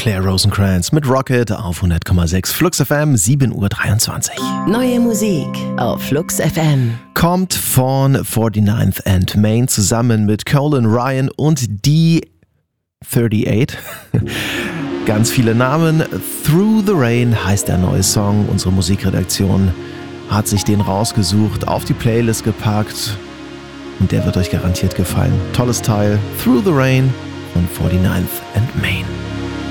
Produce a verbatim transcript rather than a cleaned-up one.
Claire Rosencrantz mit Rocket auf hundert Komma sechs Flux F M, sieben Uhr dreiundzwanzig. Neue Musik auf Flux F M. Kommt von forty-ninth and Main zusammen mit Colin Ryan und D achtundachtzig. Ganz viele Namen. Through the Rain heißt der neue Song. Unsere Musikredaktion hat sich den rausgesucht, auf die Playlist gepackt und der wird euch garantiert gefallen. Tolles Teil. Through the Rain von forty-ninth and Main.